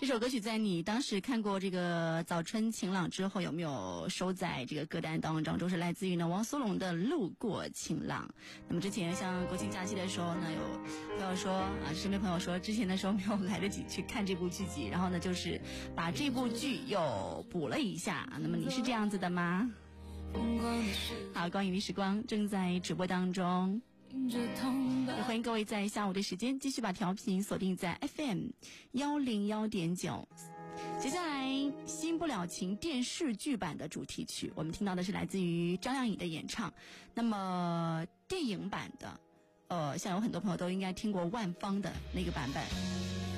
这首歌曲在你当时看过这个早春晴朗之后，有没有收在这个歌单当中？是来自于呢王苏泷的《路过晴朗》。那么之前像国庆假期的时候呢，有朋友说啊，身边朋友说之前的时候没有来得及去看这部剧集，然后呢就是把这部剧又补了一下。那么你是这样子的吗？好，光影的时光正在直播当中。也欢迎各位在下午的时间继续把调频锁定在 FM101.9。接下来《新不了情》电视剧版的主题曲，我们听到的是来自于张靓颖的演唱。那么电影版的像有很多朋友都应该听过万芳的那个版本。